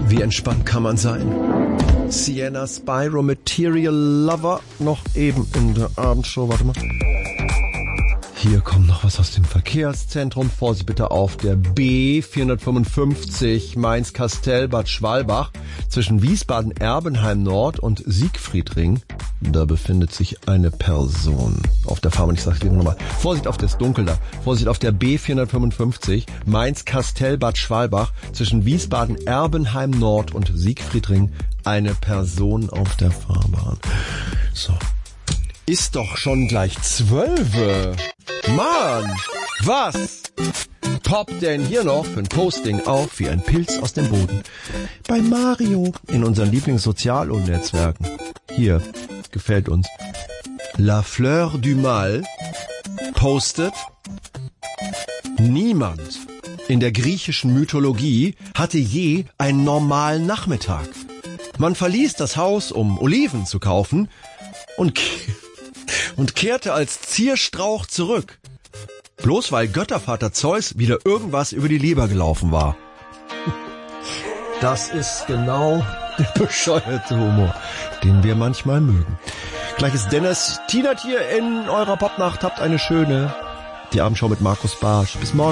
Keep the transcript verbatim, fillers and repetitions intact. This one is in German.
Wie entspannt kann man sein? Sienna Spyro, Material Lover, noch eben in der Abendshow. Warte mal. Hier kommt noch was aus dem Verkehrszentrum. Vorsicht bitte auf der B vierhundertfünfundfünfzig Mainz-Kastel-Bad Schwalbach zwischen Wiesbaden-Erbenheim Nord und Siegfriedring. Da befindet sich eine Person auf der Fahrbahn. Ich sage dir nochmal. Vorsicht auf das Dunkel da. Vorsicht auf der B vierhundertfünfundfünfzig Mainz-Kastel-Bad Schwalbach zwischen Wiesbaden-Erbenheim Nord und Siegfriedring. Eine Person auf der Fahrbahn. So. Ist doch schon gleich zwölfe. Mann, was poppt denn hier noch für ein Posting auf wie ein Pilz aus dem Boden? Bei Mario in unseren Lieblingssozialnetzwerken. Hier, gefällt uns. La Fleur du Mal postet: Niemand in der griechischen Mythologie hatte je einen normalen Nachmittag. Man verließ das Haus, um Oliven zu kaufen und und kehrte als Zierstrauch zurück. Bloß weil Göttervater Zeus wieder irgendwas über die Leber gelaufen war. Das ist genau der bescheuerte Humor, den wir manchmal mögen. Gleich ist Dennis Tienert hier in eurer Popnacht. Habt eine schöne, die Abendschau mit Markus Barsch. Bis morgen.